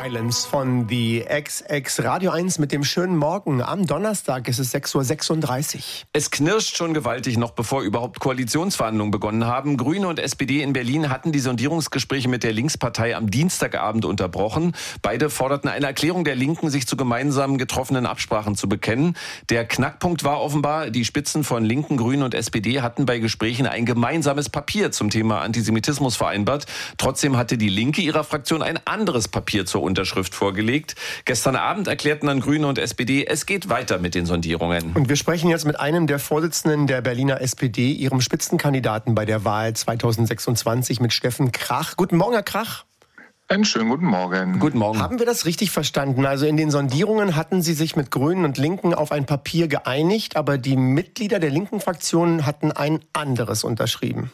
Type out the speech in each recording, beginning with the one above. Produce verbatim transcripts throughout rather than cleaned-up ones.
Silence von The X X Radio eins mit dem schönen Morgen. Am Donnerstag ist es sechs Uhr sechsunddreißig. Es knirscht schon gewaltig, noch bevor überhaupt Koalitionsverhandlungen begonnen haben. Grüne und S P D in Berlin hatten die Sondierungsgespräche mit der Linkspartei am Dienstagabend unterbrochen. Beide forderten eine Erklärung der Linken, sich zu gemeinsam getroffenen Absprachen zu bekennen. Der Knackpunkt war offenbar, die Spitzen von Linken, Grünen und S P D hatten bei Gesprächen ein gemeinsames Papier zum Thema Antisemitismus vereinbart. Trotzdem hatte die Linke ihrer Fraktion ein anderes Papier zur Unterschrift vorgelegt. Gestern Abend erklärten dann Grüne und S P D, es geht weiter mit den Sondierungen. Und wir sprechen jetzt mit einem der Vorsitzenden der Berliner S P D, ihrem Spitzenkandidaten bei der Wahl zweitausendsechsundzwanzig, mit Steffen Krach. Guten Morgen, Herr Krach. Einen schönen guten Morgen. Guten Morgen. Haben wir das richtig verstanden? Also in den Sondierungen hatten Sie sich mit Grünen und Linken auf ein Papier geeinigt, aber die Mitglieder der linken Fraktionen hatten ein anderes unterschrieben.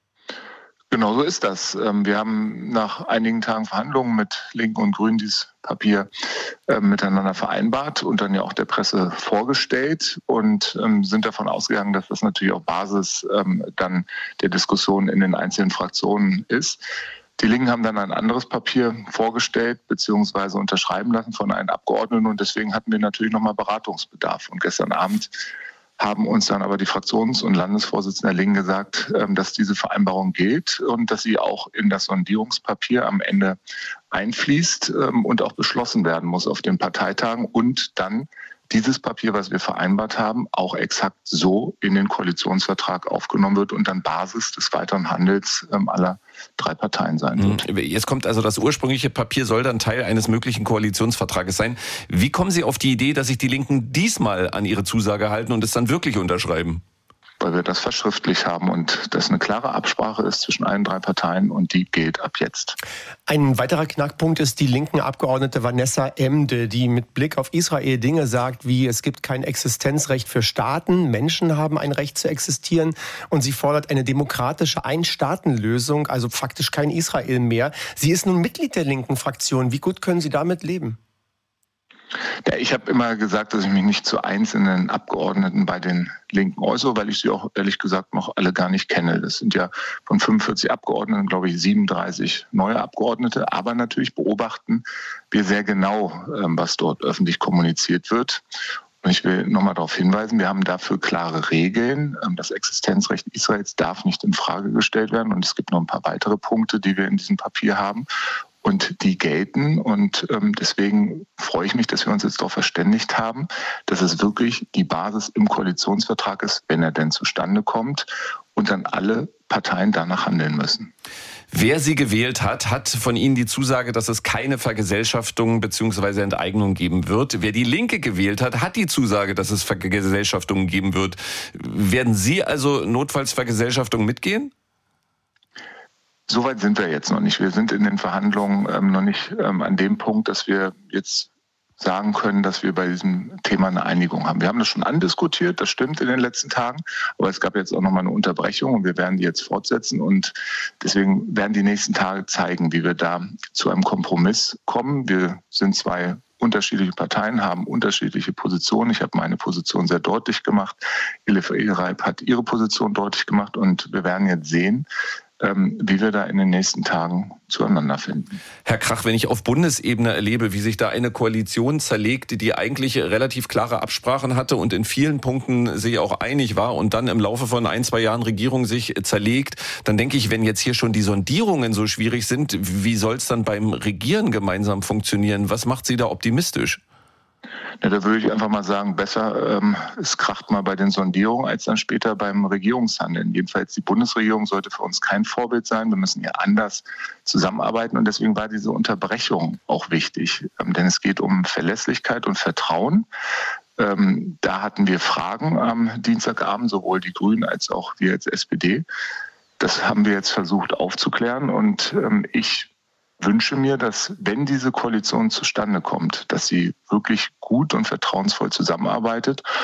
Genau so ist das. Wir haben nach einigen Tagen Verhandlungen mit Linken und Grünen dieses Papier äh, miteinander vereinbart und dann ja auch der Presse vorgestellt und ähm, sind davon ausgegangen, dass das natürlich auch Basis ähm, dann der Diskussion in den einzelnen Fraktionen ist. Die Linken haben dann ein anderes Papier vorgestellt bzw. unterschreiben lassen von einem Abgeordneten und deswegen hatten wir natürlich nochmal Beratungsbedarf. Und gestern Abend haben uns dann aber die Fraktions- und Landesvorsitzenden der Linken gesagt, dass diese Vereinbarung gilt und dass sie auch in das Sondierungspapier am Ende einfließt und auch beschlossen werden muss auf den Parteitagen und dann dieses Papier, was wir vereinbart haben, auch exakt so in den Koalitionsvertrag aufgenommen wird und dann Basis des weiteren Handels aller drei Parteien sein wird. Jetzt kommt also das ursprüngliche Papier, soll dann Teil eines möglichen Koalitionsvertrages sein. Wie kommen Sie auf die Idee, dass sich die Linken diesmal an ihre Zusage halten und es dann wirklich unterschreiben? Weil wir das verschriftlich haben und das eine klare Absprache ist zwischen allen drei Parteien und die gilt ab jetzt. Ein weiterer Knackpunkt ist die linken Abgeordnete Vanessa Emde, die mit Blick auf Israel Dinge sagt wie, es gibt kein Existenzrecht für Staaten, Menschen haben ein Recht zu existieren und sie fordert eine demokratische Ein-Staaten-Lösung, also faktisch kein Israel mehr. Sie ist nun Mitglied der linken Fraktion. Wie gut können Sie damit leben? Ja, ich habe immer gesagt, dass ich mich nicht zu einzelnen Abgeordneten bei den Linken äußere, weil ich sie auch ehrlich gesagt noch alle gar nicht kenne. Das sind ja von fünfundvierzig Abgeordneten, glaube ich, siebenunddreißig neue Abgeordnete. Aber natürlich beobachten wir sehr genau, was dort öffentlich kommuniziert wird. Und ich will nochmal darauf hinweisen, wir haben dafür klare Regeln. Das Existenzrecht Israels darf nicht in Frage gestellt werden. Und es gibt noch ein paar weitere Punkte, die wir in diesem Papier haben. Und die gelten und ähm, deswegen freue ich mich, dass wir uns jetzt darauf verständigt haben, dass es wirklich die Basis im Koalitionsvertrag ist, wenn er denn zustande kommt und dann alle Parteien danach handeln müssen. Wer Sie gewählt hat, hat von Ihnen die Zusage, dass es keine Vergesellschaftung bzw. Enteignung geben wird. Wer die Linke gewählt hat, hat die Zusage, dass es Vergesellschaftungen geben wird. Werden Sie also notfalls Vergesellschaftungen mitgehen? Soweit sind wir jetzt noch nicht. Wir sind in den Verhandlungen ähm, noch nicht ähm, an dem Punkt, dass wir jetzt sagen können, dass wir bei diesem Thema eine Einigung haben. Wir haben das schon andiskutiert, das stimmt in den letzten Tagen, aber es gab jetzt auch nochmal eine Unterbrechung und wir werden die jetzt fortsetzen und deswegen werden die nächsten Tage zeigen, wie wir da zu einem Kompromiss kommen. Wir sind zwei unterschiedliche Parteien, haben unterschiedliche Positionen. Ich habe meine Position sehr deutlich gemacht. Elif Elreib hat ihre Position deutlich gemacht und wir werden jetzt sehen, wie wir da in den nächsten Tagen zueinander finden. Herr Krach, wenn ich auf Bundesebene erlebe, wie sich da eine Koalition zerlegt, die eigentlich relativ klare Absprachen hatte und in vielen Punkten sich auch einig war und dann im Laufe von ein, zwei Jahren Regierung sich zerlegt, dann denke ich, wenn jetzt hier schon die Sondierungen so schwierig sind, wie soll es dann beim Regieren gemeinsam funktionieren? Was macht Sie da optimistisch? Ja, da würde ich einfach mal sagen, besser ähm, es kracht mal bei den Sondierungen als dann später beim Regierungshandeln. Jedenfalls die Bundesregierung sollte für uns kein Vorbild sein. Wir müssen hier anders zusammenarbeiten und deswegen war diese Unterbrechung auch wichtig. Ähm, denn es geht um Verlässlichkeit und Vertrauen. Ähm, da hatten wir Fragen am Dienstagabend, sowohl die Grünen als auch wir als S P D. Das haben wir jetzt versucht aufzuklären und ähm, ich wünsche mir, dass, wenn diese Koalition zustande kommt, dass sie wirklich gut und vertrauensvoll zusammenarbeitet